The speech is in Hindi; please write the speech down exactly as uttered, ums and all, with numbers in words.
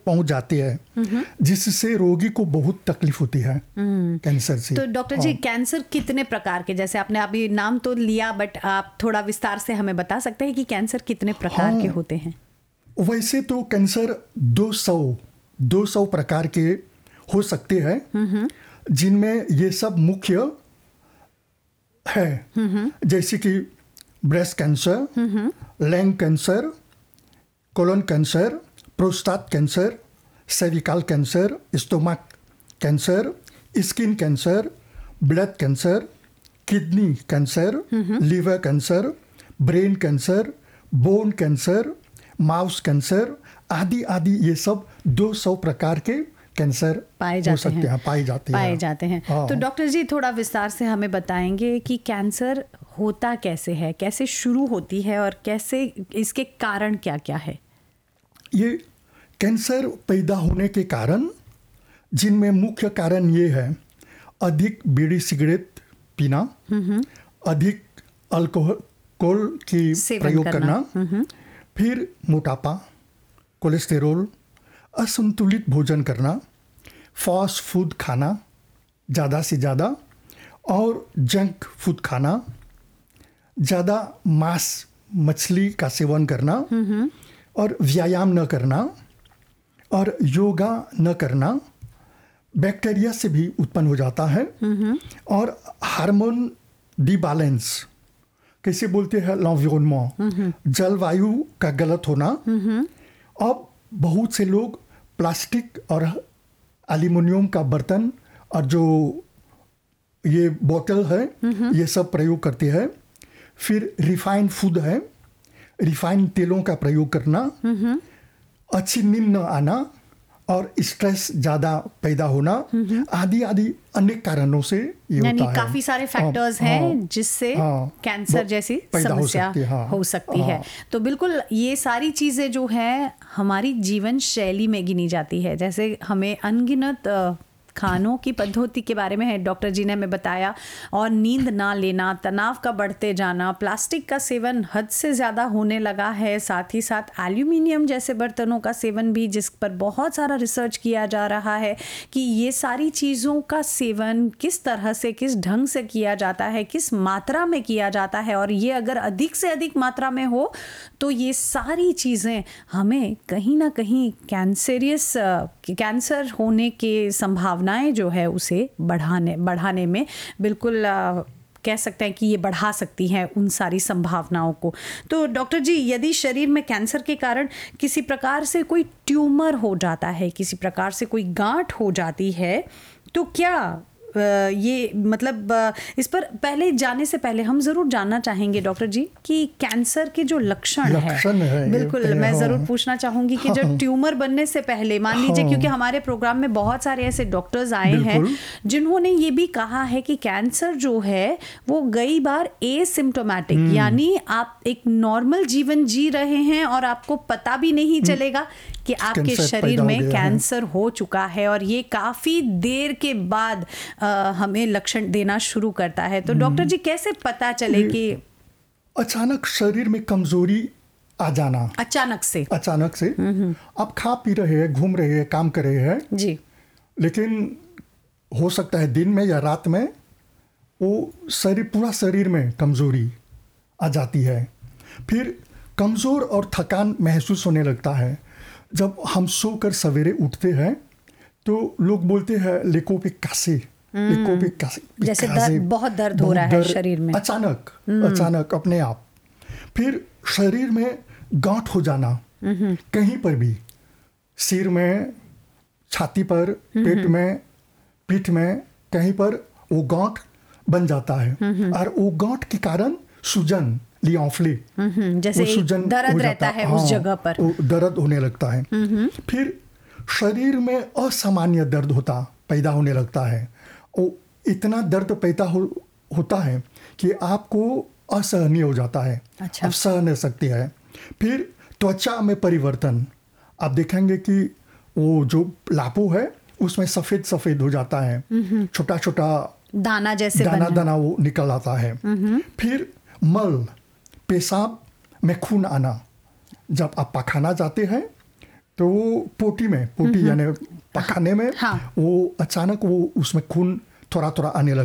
पहुंच जाती है, जिससे रोगी को बहुत तकलीफ होती है कैंसर से। तो डॉक्टर जी, कैंसर कितने प्रकार के, जैसे आपने अभी नाम तो लिया, बट आप थोड़ा विस्तार से हमें बता सकते हैं कि कैंसर कितने प्रकार हाँ, के होते हैं? वैसे तो कैंसर दो सौ दो सौ प्रकार के हो सकते हैं, जिनमें ये सब मुख्य है, जैसे कि breast cancer, Lang cancer, colon cancer, prostate cancer, cervical cancer, stomach cancer, skin cancer, blood cancer, kidney cancer, liver cancer, brain cancer, bone cancer, mouse cancer आदि आदि, ये सब दो सौ प्रकार के कैंसर पाए हो जाते सकते हैं हैं, पाए जाते पाए हैं जाते हैं हाँ। तो डॉक्टर जी, थोड़ा विस्तार से हमें बताएंगे कि कैंसर होता कैसे है, कैसे शुरू होती है और कैसे इसके कारण क्या क्या है? ये कैंसर पैदा होने के कारण, जिनमें मुख्य कारण ये है, अधिक बीड़ी सिगरेट पीना, अधिक अल्कोहल की प्रयोग करना, करना फिर मोटापा, कोलेस्टेरोल, असंतुलित भोजन करना, फास्ट फूड खाना ज़्यादा से ज़्यादा और जंक फूड खाना, ज़्यादा मांस मछली का सेवन करना और व्यायाम न करना और योगा न करना बैक्टीरिया से भी उत्पन्न हो जाता है। और हार्मोन डिबैलेंस, कैसे बोलते हैं, l'environnement, जलवायु का गलत होना। अब बहुत से लोग प्लास्टिक और एल्युमिनियम का बर्तन और जो ये बोतल है ये सब प्रयोग करते हैं। फिर रिफाइंड फूड है, रिफाइंड तेलों का प्रयोग करना, अच्छी नींद न आना और स्ट्रेस ज़्यादा पैदा होना आदि आदि अनेक कारणों से ये होता है। काफ़ी सारे फैक्टर्स हाँ, हैं जिससे हाँ, कैंसर जैसी समस्या हो सकती, हाँ, हो सकती हाँ, है। तो बिल्कुल ये सारी चीज़ें जो हैं हमारी जीवन शैली में गिनी जाती है। जैसे हमें अनगिनत खानों की पद्धति के बारे में है डॉक्टर जी ने हमें बताया, और नींद ना लेना, तनाव का बढ़ते जाना, प्लास्टिक का सेवन हद से ज़्यादा होने लगा है, साथ ही साथ एल्यूमिनियम जैसे बर्तनों का सेवन भी, जिस पर बहुत सारा रिसर्च किया जा रहा है कि ये सारी चीज़ों का सेवन किस तरह से, किस ढंग से किया जाता है, किस मात्रा में किया जाता है, और ये अगर अधिक से अधिक मात्रा में हो तो ये सारी चीज़ें हमें कहीं ना कहीं कैंसरियस कैंसर होने के संभावना जो है उसे बढ़ाने बढ़ाने में बिल्कुल आ, कह सकते हैं कि ये बढ़ा सकती हैं उन सारी संभावनाओं को। तो डॉक्टर जी, यदि शरीर में कैंसर के कारण किसी प्रकार से कोई ट्यूमर हो जाता है, किसी प्रकार से कोई गांठ हो जाती है, तो क्या ये मतलब इस पर पहले जाने से पहले हम ज़रूर जानना चाहेंगे डॉक्टर जी कि कैंसर के जो लक्षण लक्षण है, है बिल्कुल मैं ज़रूर पूछना चाहूँगी कि जो ट्यूमर बनने से पहले, मान लीजिए, क्योंकि हमारे प्रोग्राम में बहुत सारे ऐसे डॉक्टर्स आए हैं जिन्होंने ये भी कहा है कि कैंसर जो है वो कई बार एसिम्प्टोमेटिक, यानी आप एक नॉर्मल जीवन जी रहे हैं और आपको पता भी नहीं चलेगा कि आपके शरीर में कैंसर हो चुका है, और ये काफ़ी देर के बाद आ, हमें लक्षण देना शुरू करता है। तो डॉक्टर जी, कैसे पता चले कि अचानक शरीर में कमजोरी आ जाना, अचानक से अचानक से आप खा पी रहे हैं, घूम रहे हैं, काम कर रहे हैं जी, लेकिन हो सकता है दिन में या रात में वो शरीर पूरा शरीर में कमजोरी आ जाती है। फिर कमज़ोर और थकान महसूस होने लगता है। जब हम सोकर सवेरे उठते हैं तो लोग बोलते हैं लेको पे कासे, लेको पे कासे, जैसे दर, बहुत दर्द हो रहा है शरीर में, अचानक अचानक अपने आप। फिर शरीर में गांठ हो जाना, कहीं पर भी, सिर में, छाती पर, पेट में, पीठ में, कहीं पर वो गांठ बन जाता है, और वो गांठ के कारण सूजन, लियोफ्ले, जैसे दर्द रहता है उस जगह पर, दर्द होने लगता है। फिर शरीर में असामान्य दर्द होता पैदा होने लगता है। वो इतना दर्द पैदा हो, होता है कि आपको असहनीय हो जाता है, अच्छा। आप सह नहीं सकते हैं। फिर त्वचा में परिवर्तन, आप देखेंगे कि वो जो लापो है उसमें सफ़ेद सफ़ेद हो जाता है, छोटा छोटा दाना जैसे दाना दाना वो निकल आता है। फिर मल, पेशाब में खून आना, जब आप पखाना जाते हैं तो वो पोटी में पोटी यानी पखाने में हाँ। वो अचानक वो उसमें खून थोड़ा थोड़ा आने लगता